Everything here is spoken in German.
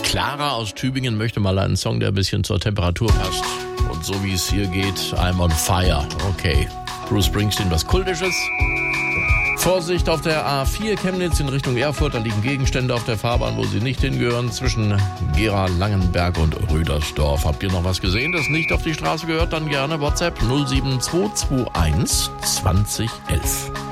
Clara aus Tübingen möchte mal einen Song, der ein bisschen zur Temperatur passt. Und so wie es hier geht, I'm on fire. Okay. Bruce Springsteen, was Kultisches. Vorsicht auf der A4 Chemnitz in Richtung Erfurt. Da liegen Gegenstände auf der Fahrbahn, wo sie nicht hingehören. Zwischen Gera, Langenberg und Rüdersdorf. Habt ihr noch was gesehen, das nicht auf die Straße gehört? Dann gerne WhatsApp 07221 2011.